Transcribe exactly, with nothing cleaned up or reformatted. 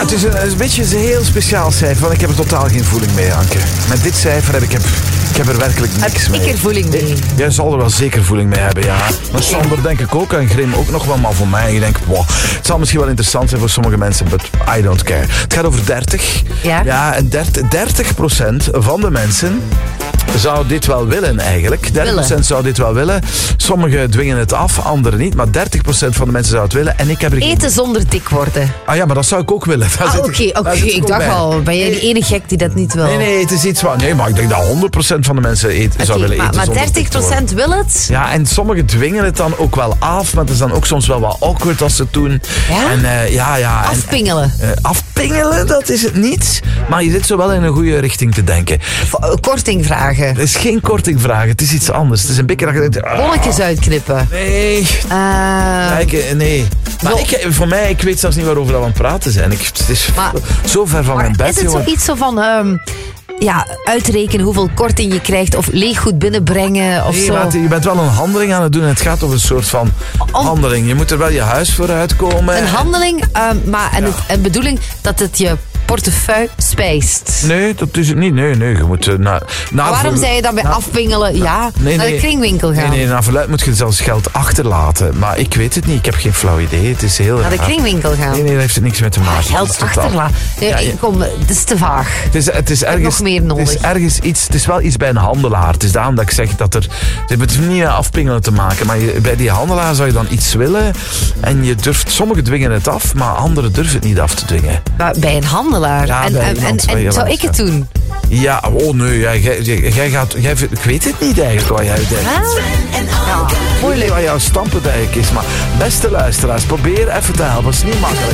het is een, het is een beetje een heel speciaal cijfer, want ik heb er totaal geen voeling mee, Anke. Met dit cijfer heb ik, heb, ik heb er werkelijk niks heb mee. ik er voeling mee? Jij zal er wel zeker voeling mee hebben, ja. Maar Sander denk ik ook en Grim ook nog wel, maar voor mij, ik denk, wow, het zal misschien wel interessant zijn voor sommige mensen, but I don't care. Het gaat over dertig. Ja? Ja, en dertig procent van de mensen zou dit wel willen eigenlijk. dertig procent zou dit wel willen. Sommigen dwingen het af, anderen niet. Maar dertig procent van de mensen zou het willen. En ik heb er geen... Eten zonder dik worden. Ah ja, maar dat zou ik ook willen. Daar Ah, zit oké, ik- oké. daar zit Ik ook dacht bij. al, ben jij de ene gek die dat niet wil? Nee, nee, het is iets wat... Nee, maar ik denk dat honderd procent van de mensen eten, zou Oké, willen maar, eten maar zonder dertig dik te worden. procent wil het? Ja, en sommigen dwingen het dan ook wel af, maar het is dan ook soms wel wat awkward als ze het doen. Ja? En eh, ja, ja. en- Afpingelen. eh, afpingelen, dat is het niet. Maar je zit zo wel in een goede richting te denken. V- eh, Korting vragen. Het is geen korting vragen, het is iets anders. Het is een beetje dat je denkt... ah, Bolletjes uitknippen. nee, Eh, ja, ik, eh, nee. Maar Zo. ik, voor mij, ik weet zelfs niet waarover we aan het praten zijn. Ik, het is Maar- zo ver van mijn maar bed, is het jongen. zoiets zo van... ehm, ja, uitrekenen hoeveel korting je krijgt of leeggoed binnenbrengen of Nee, zo? maar het- je bent wel een handeling aan het doen. Het gaat over een soort van Om- handeling. Je moet er wel je huis voor uitkomen. Een handeling, ehm, maar en Ja. het, een bedoeling dat het je portefeuille spijst. Nee, dat is het niet. Nee, nee. Je moet uh, naar... naar Maar waarom ver- zei je dan bij na- afpingelen? Ja, Nee, naar nee. de kringwinkel gaan. Nee, nee, naar verluid moet je zelfs geld achterlaten. Maar ik weet het niet. Ik heb geen flauw idee. Het is heel Naar de raar. kringwinkel gaan. Nee, nee, daar heeft het niks mee te maken. Geld Het is totaal- achterlaten. Nee, Ja, ja. kom, het is te vaag. Het is, het is ergens, nog meer nodig. Het is ergens iets, het is wel iets bij een handelaar. Het is daarom dat ik zeg dat er, het heeft niet met afpingelen te maken, maar je, bij die handelaar zou je dan iets willen en je durft, sommigen dwingen het af, maar anderen durven het niet af te dwingen. Maar bij een handelaar. Ja, en bij en, iemand en, waar je en zou langs ik het gaat. doen? Ja, oh nee, jij, jij, jij- jij gaat, jij, ik weet het niet eigenlijk wat jij denkt. Huh? Ja, Moeilijk wat jouw standpunt eigenlijk is, maar beste luisteraars, probeer even te helpen. Het is niet makkelijk.